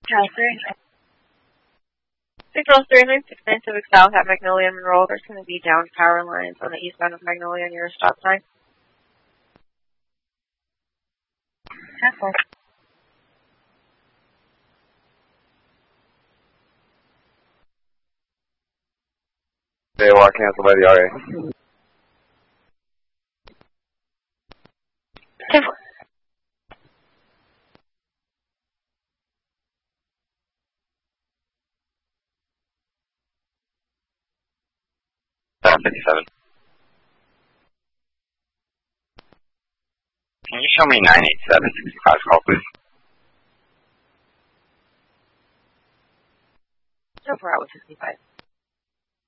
Catherine. 60369 Civic South at Magnolia Monroe. There's going to be down power lines on the eastbound of Magnolia near a stop sign. Careful. They are canceled by the RA. Careful. $57. Can you show me 98765 call, please? So far out with 65.